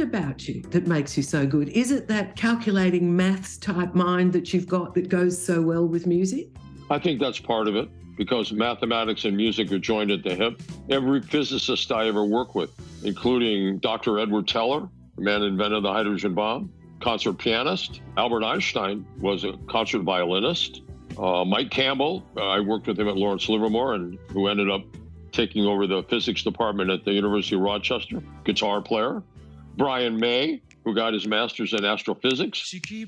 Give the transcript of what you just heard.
about you that makes you so good? Is it that calculating maths type mind that you've got that goes so well with music? I think that's part of it, because mathematics and music are joined at the hip. Every physicist I ever worked with, including Dr. Edward Teller, the man who invented the hydrogen bomb, concert pianist. Albert Einstein was a concert violinist. Mike Campbell, I worked with him at Lawrence Livermore, and who ended up taking over the physics department at the University of Rochester, guitar player. Brian May, who got his master's in astrophysics.